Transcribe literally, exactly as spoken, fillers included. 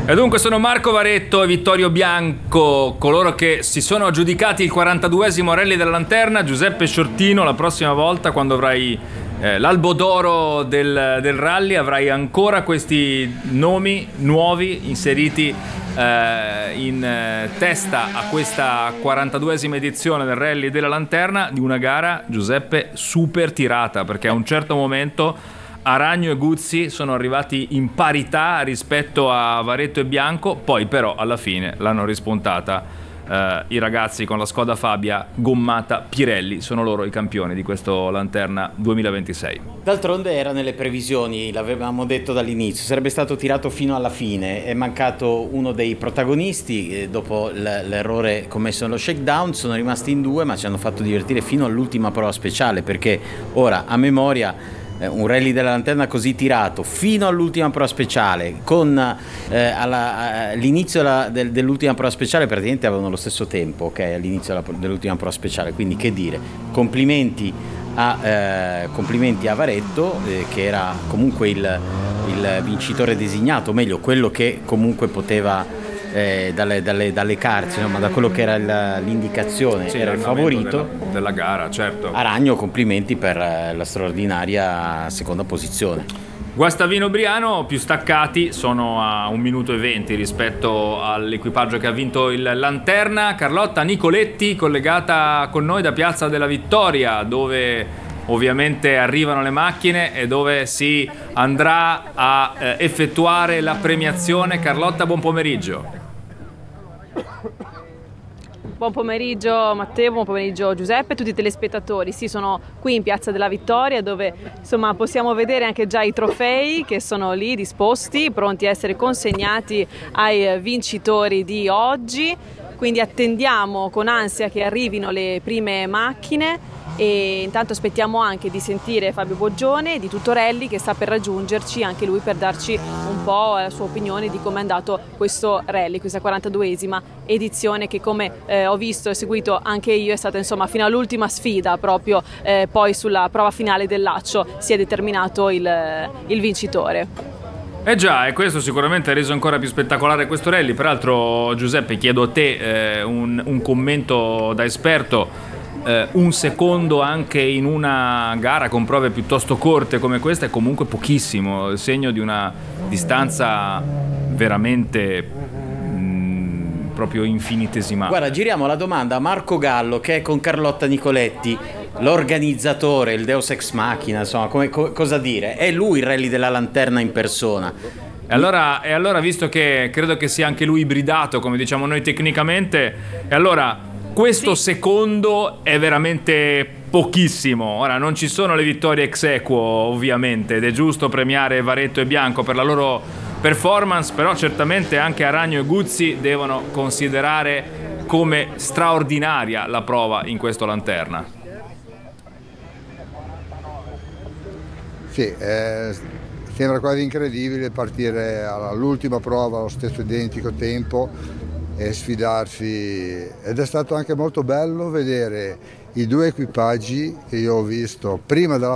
E dunque sono Marco Varetto e Vittorio Bianco, coloro che si sono aggiudicati il quarantaduesimo Rally della Lanterna. Giuseppe Sciortino, la prossima volta, quando avrai eh, l'albo d'oro del, del rally, avrai ancora questi nomi nuovi inseriti eh, in eh, testa a questa quarantaduesima edizione del Rally della Lanterna, di una gara, Giuseppe, super tirata, perché a un certo momento Aragno e Guzzi sono arrivati in parità rispetto a Varetto e Bianco, poi però alla fine l'hanno rispuntata eh, i ragazzi con la Skoda Fabia gommata Pirelli. Sono loro i campioni di questo Lanterna duemilaventisei. D'altronde era nelle previsioni, l'avevamo detto dall'inizio, sarebbe stato tirato fino alla fine, è mancato uno dei protagonisti eh, dopo l- l'errore commesso nello shakedown, sono rimasti in due ma ci hanno fatto divertire fino all'ultima prova speciale, perché ora a memoria un rally della Lanterna così tirato fino all'ultima prova speciale, con eh, alla, all'inizio della, del, dell'ultima prova speciale praticamente avevano lo stesso tempo, ok, all'inizio della, dell'ultima prova speciale, quindi che dire, complimenti a, eh, complimenti a Varetto eh, che era comunque il, il vincitore designato, o meglio quello che comunque poteva Eh, dalle, dalle, dalle carte, insomma, da quello che era il, l'indicazione, sì, era il favorito della, della gara, certo. Aragno, complimenti per la straordinaria seconda posizione. Guastavino Briano più staccati, sono a un minuto e venti rispetto all'equipaggio che ha vinto il Lanterna. Carlotta Nicoletti collegata con noi da Piazza della Vittoria, dove ovviamente arrivano le macchine e dove si andrà a eh, effettuare la premiazione. Carlotta, buon pomeriggio. Buon pomeriggio Matteo, buon pomeriggio Giuseppe e tutti i telespettatori. Sì, sono qui in Piazza della Vittoria, dove insomma possiamo vedere anche già i trofei che sono lì disposti, pronti a essere consegnati ai vincitori di oggi. Quindi attendiamo con ansia che arrivino le prime macchine e intanto aspettiamo anche di sentire Fabio Boggione di Tutorelli, che sta per raggiungerci anche lui per darci un po' la sua opinione di come è andato questo rally, questa quarantaduesima edizione che, come eh, ho visto e seguito anche io, è stata insomma fino all'ultima sfida, proprio eh, poi sulla prova finale del laccio si è determinato il, il vincitore. Eh già, e questo sicuramente ha reso ancora più spettacolare questo rally. Peraltro, Giuseppe, chiedo a te eh, un, un commento da esperto. Uh, un secondo anche in una gara con prove piuttosto corte come questa è comunque pochissimo, il segno di una distanza veramente mh, proprio infinitesimale. Guarda, giriamo la domanda a Marco Gallo, che è con Carlotta Nicoletti, l'organizzatore, il Deus Ex Machina, insomma, come, co- cosa dire? È lui il rally della Lanterna in persona. E allora, e allora, visto che credo che sia anche lui ibridato, come diciamo noi tecnicamente, e allora questo sì. Secondo è veramente pochissimo. Ora non ci sono le vittorie ex equo ovviamente ed è giusto premiare Varetto e Bianco per la loro performance, però certamente anche Aragno e Guzzi devono considerare come straordinaria la prova in questo Lanterna. Sì, eh, sembra quasi incredibile partire all'ultima prova allo stesso identico tempo e sfidarsi, ed è stato anche molto bello vedere i due equipaggi che io ho visto prima della